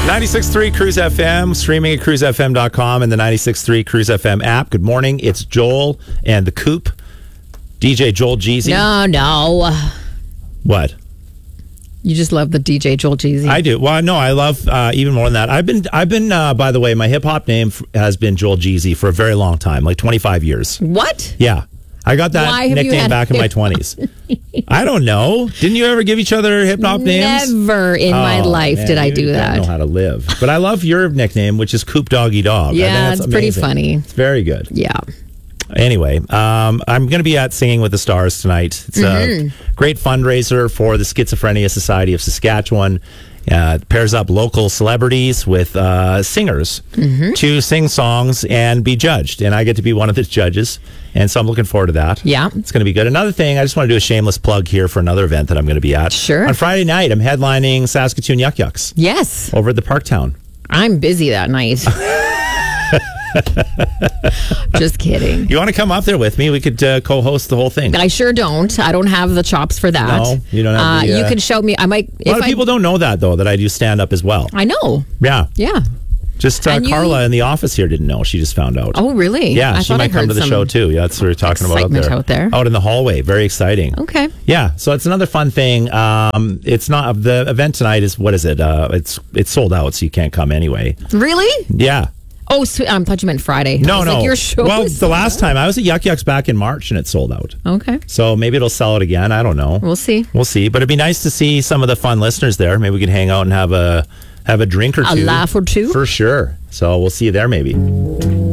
96.3 Cruise FM, streaming at cruisefm.com and the 96.3 Cruise FM app. Good morning. It's Joel and the Coop. DJ Joel Jeezy. No. What? You just love the DJ Joel Jeezy. I do. Well, no, I love even more than that. I've been. By the way, my hip hop name has been Joel Jeezy for a very long time, like 25 years. What? Yeah. I got that nickname back in my 20s. I don't know. Didn't you ever give each other hip hop names? Never in my life did I do that. I don't know how to live. But I love your nickname, which is Coop Doggy Dog. Yeah, it's pretty funny. It's very good. Yeah. Anyway, I'm going to be at Singing with the Stars tonight. It's a great fundraiser for the Schizophrenia Society of Saskatchewan. It pairs up local celebrities with singers to sing songs and be judged. And I get to be one of the judges. And so I'm looking forward to that. Yeah. It's going to be good. Another thing, I just want to do a shameless plug here for another event that I'm going to be at. Sure. On Friday night, I'm headlining Saskatoon Yuck Yucks. Yes. Over at the Parktown. I'm busy that night. Just kidding. You want to come up there with me? We could co-host the whole thing. I sure don't. I don't have the chops for that. No, you don't have You can show me. I might. A lot of people don't know that, though, that I do stand-up as well. I know. Yeah. Yeah. Just Carla in the office here didn't know. She just found out. Oh, really? Yeah, she might come to the show, too. Yeah, that's what we were talking about out there. Out in the hallway. Very exciting. Okay. Yeah, so it's another fun thing. It's not... The event tonight is... What is it? It's sold out, so you can't come anyway. Really? Yeah. Oh, sweet. I thought you meant Friday. No. Like, your show well, the last time I was at Yuck Yucks back in March and it sold out. Okay. So maybe it'll sell it again. I don't know. We'll see. But it'd be nice to see some of the fun listeners there. Maybe we can hang out and have a drink or two. A laugh or two. For sure. So we'll see you there maybe.